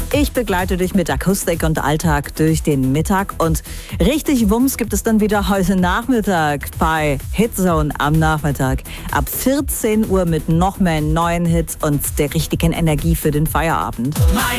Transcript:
Ich begleite dich mit Akustik und Alltag durch den Mittag. Und richtig Wumms gibt es dann wieder heute Nachmittag bei Hitzone am Nachmittag. Ab 14 Uhr mit noch mehr neuen Hits und der richtigen Energie für den Feierabend.